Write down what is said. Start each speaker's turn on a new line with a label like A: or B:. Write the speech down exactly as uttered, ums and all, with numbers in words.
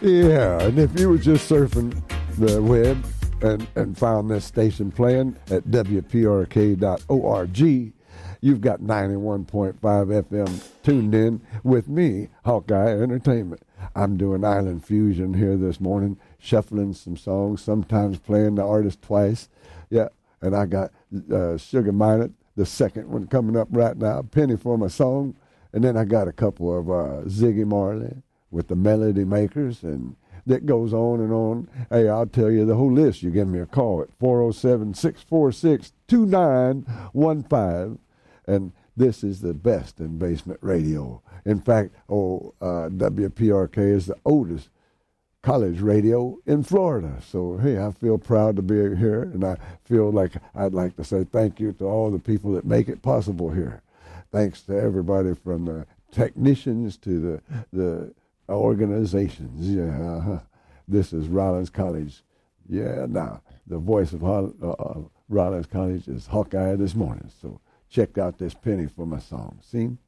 A: Yeah, and if you were just surfing the web and, and found this station playing at W P R K dot org, you've got ninety-one point five F M tuned in with me, Hawkeye Entertainment. I'm doing Island Fusion here this morning, shuffling some songs, sometimes playing the artist twice. Yeah, and I got uh, Sugar Minott, the second one coming up right now, Penny for my song. And then I got a couple of uh, Ziggy Marley with the Melody Makers, and that goes on and on. Hey, I'll tell you the whole list. You give me a call at four oh seven, six four six, two nine one five. And this is the best in basement radio. In fact, oh, uh, W P R K is the oldest college radio in Florida. So, hey, I feel proud to be here, and I feel like I'd like to say thank you to all the people that make it possible here. Thanks to everybody from the technicians to the the organizations. Yeah, uh-huh. This is Rollins College. Yeah, now, the voice of uh, Rollins College is Hawkeye this morning. So check out this Penny for my song. See?